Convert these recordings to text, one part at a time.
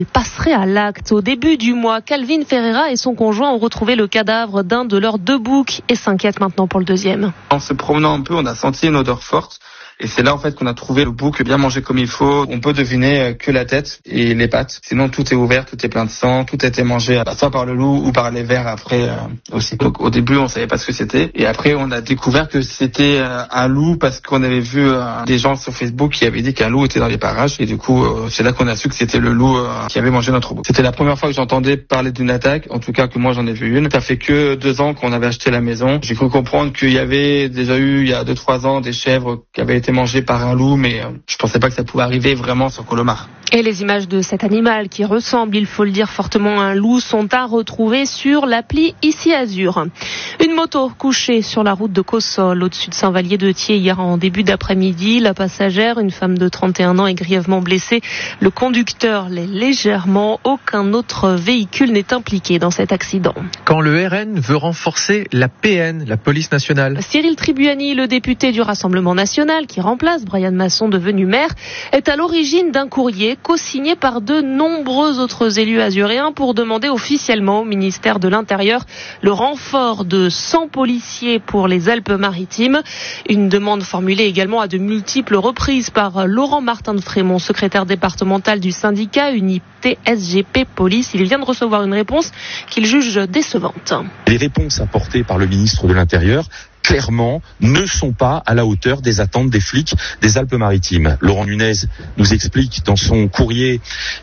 Il passerait à l'acte. Au début du mois, Calvin Ferreira et son conjoint ont retrouvé le cadavre d'un de leurs 2 boucs et s'inquiètent maintenant pour le deuxième. En se promenant un peu, on a senti une odeur forte. Et c'est là en fait qu'on a trouvé le bouc bien mangé comme il faut. On peut deviner que la tête et les pattes. Sinon tout est ouvert, tout est plein de sang, tout a été mangé soit par le loup ou par les vers après aussi. Donc au début on savait pas ce que c'était. Et après on a découvert que c'était un loup parce qu'on avait vu des gens sur Facebook qui avaient dit qu'un loup était dans les parages. Et du coup c'est là qu'on a su que c'était le loup qui avait mangé notre bouc. C'était la première fois que j'entendais parler d'une attaque. En tout cas que moi j'en ai vu une. Ça fait que 2 ans qu'on avait acheté la maison. J'ai cru comprendre qu'il y avait déjà eu il y a 2-3 ans des chèvres qui avaient été mangé par un loup, mais je pensais pas que ça pouvait arriver vraiment sur Colomar. Et les images de cet animal qui ressemble, il faut le dire, fortement à un loup sont à retrouver sur l'appli Ici Azur. Une moto couchée sur la route de Cossol, au-dessus de Saint-Vallier-de-Thiers hier en début d'après-midi. La passagère, une femme de 31 ans, est grièvement blessée. Le conducteur l'est légèrement. Aucun autre véhicule n'est impliqué dans cet accident. Quand le RN veut renforcer la PN, la police nationale. Cyril Tribuani, le député du Rassemblement national qui remplace Brian Masson devenu maire, est à l'origine d'un courrier co-signé par de nombreux autres élus azuréens pour demander officiellement au ministère de l'Intérieur le renfort de 100 policiers pour les Alpes-Maritimes. Une demande formulée également à de multiples reprises par Laurent Martin de Frémont, secrétaire départemental du syndicat Unité SGP Police. Il vient de recevoir une réponse qu'il juge décevante. Les réponses apportées par le ministre de l'Intérieur clairement, ne sont pas à la hauteur des attentes des flics des Alpes-Maritimes. Laurent Nunez nous explique dans son courrier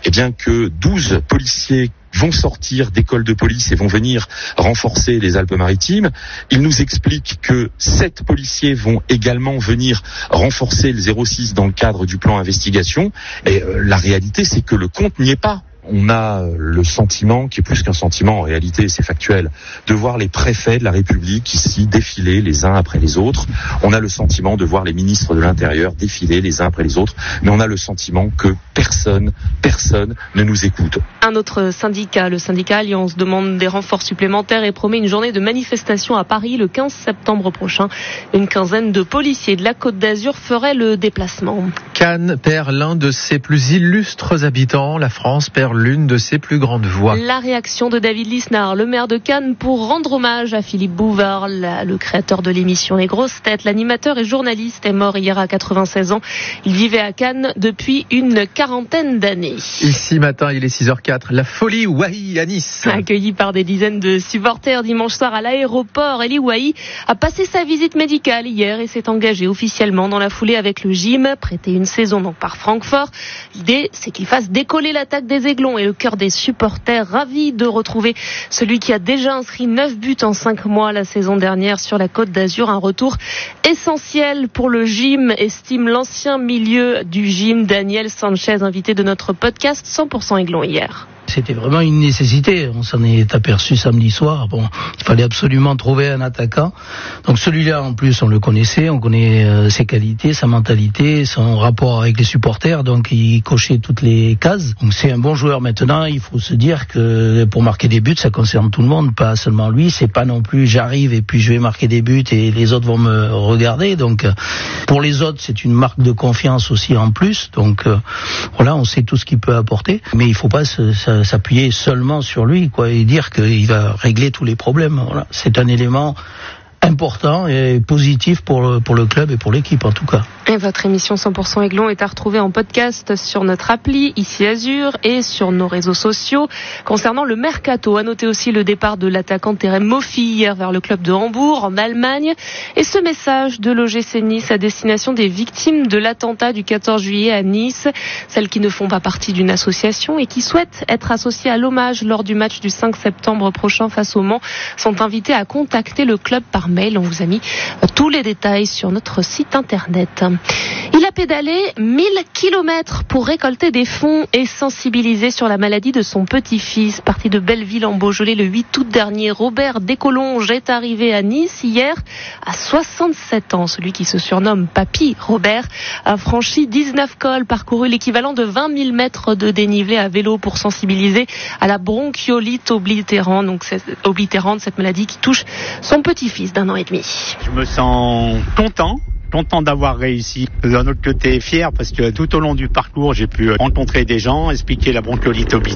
que 12 policiers vont sortir d'école de police et vont venir renforcer les Alpes-Maritimes. Il nous explique que 7 policiers vont également venir renforcer le 06 dans le cadre du plan investigation. Et la réalité, c'est que le compte n'y est pas. On a le sentiment, qui est plus qu'un sentiment en réalité, c'est factuel, de voir les préfets de la République ici défiler les uns après les autres. On a le sentiment de voir les ministres de l'Intérieur défiler les uns après les autres, mais on a le sentiment que personne ne nous écoute. Un autre syndicat, le syndicat Alliance, demande des renforts supplémentaires et promet une journée de manifestation à Paris le 15 septembre prochain. Une quinzaine de policiers de la Côte d'Azur feraient le déplacement. Cannes perd l'un de ses plus illustres habitants. La France perd l'une de ses plus grandes voix. La réaction de David Lisnard, le maire de Cannes, pour rendre hommage à Philippe Bouvard, le créateur de l'émission Les Grosses Têtes. L'animateur et journaliste est mort hier à 96 ans. Il vivait à Cannes depuis une quarantaine d'années. Ici matin, il est 6h04. La folie Wahi à Nice. Accueilli par des dizaines de supporters dimanche soir à l'aéroport, Eli Wahi a passé sa visite médicale hier et s'est engagé officiellement dans la foulée avec le gym, prêté une saison donc par Francfort. L'idée, c'est qu'il fasse décoller l'attaque des Aiglons et le cœur des supporters, ravis de retrouver celui qui a déjà inscrit 9 buts en 5 mois la saison dernière sur la Côte d'Azur. Un retour essentiel pour le gym, estime l'ancien milieu du gym Daniel Sanchez, invité de notre podcast 100% Aiglon hier. C'était vraiment une nécessité. On s'en est aperçu samedi soir. Il fallait absolument trouver un attaquant. Donc celui-là, en plus, on le connaissait. On connaît ses qualités, sa mentalité, son rapport avec les supporters. Donc il cochait toutes les cases. Donc c'est un bon joueur. Maintenant, il faut se dire que pour marquer des buts, ça concerne tout le monde, pas seulement lui. C'est pas non plus j'arrive et puis je vais marquer des buts et les autres vont me regarder. Donc pour les autres, c'est une marque de confiance aussi en plus. Donc voilà, on sait tout ce qu'il peut apporter. Mais il faut pas s'appuyer seulement sur lui, et dire qu'il va régler tous les problèmes. Voilà. C'est un élément important et positif pour le club et pour l'équipe en tout cas. Et votre émission 100% Aiglon est à retrouver en podcast sur notre appli Ici Azur et sur nos réseaux sociaux. Concernant le mercato, à noter aussi le départ de l'attaquant Terem Moffi hier vers le club de Hambourg en Allemagne et ce message de l'OGC Nice à destination des victimes de l'attentat du 14 juillet à Nice, celles qui ne font pas partie d'une association et qui souhaitent être associées à l'hommage lors du match du 5 septembre prochain face au Mans sont invitées à contacter le club par mail. On vous a mis tous les détails sur notre site internet. Il a pédalé 1000 km pour récolter des fonds et sensibiliser sur la maladie de son petit-fils. Parti de Belleville en Beaujolais le 8 août dernier, Robert Descolonges est arrivé à Nice hier à 67 ans. Celui qui se surnomme Papy Robert a franchi 19 cols, parcouru l'équivalent de 20 000 mètres de dénivelé à vélo pour sensibiliser à la bronchiolite oblitérante. Donc cette maladie qui touche son petit-fils d'1 an et demi. Je me sens content d'avoir réussi. D'un autre côté, fier parce que tout au long du parcours, j'ai pu rencontrer des gens, expliquer la bronchiolite oblitérante.